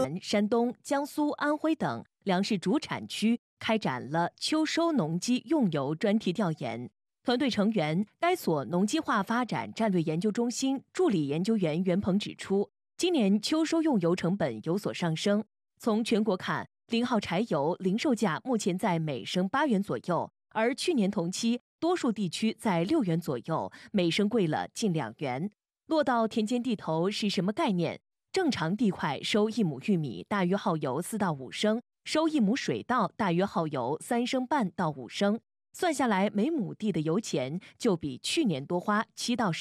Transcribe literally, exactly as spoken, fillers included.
山东、江苏、安徽等粮食主产区开展了秋收农机用油专题调研。团队成员、该所农机化发展战略研究中心助理研究员袁鹏指出，今年秋收用油成本有所上升。从全国看，零号柴油零售价目前在每升八元左右，而去年同期多数地区在六元左右，每升贵了近两元。落到田间地头是什么概念？正常地块收一亩玉米大约耗油四到五升，收一亩水稻大约耗油三升半到五升，算下来每亩地的油钱就比去年多花七到十。